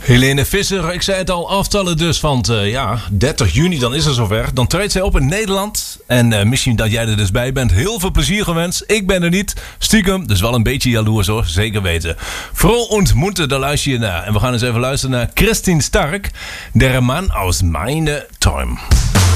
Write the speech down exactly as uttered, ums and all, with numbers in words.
Helene Visser, ik zei het al, aftallen dus. Want uh, ja, dertig juni, dan is het zover. Dan treedt zij op in Nederland. En uh, misschien dat jij er dus bij bent. Heel veel plezier gewenst. Ik ben er niet. Stiekem, dus wel een beetje jaloers hoor. Zeker weten. Froh und munter, daar luister je naar. En we gaan eens even luisteren naar Christine Stark. Der Mann aus meine Träumen.